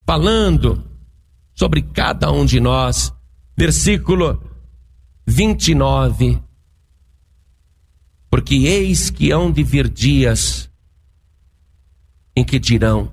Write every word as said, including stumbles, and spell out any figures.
falando sobre cada um de nós. Versículo vinte e nove. Porque eis que hão de vir dias em que dirão: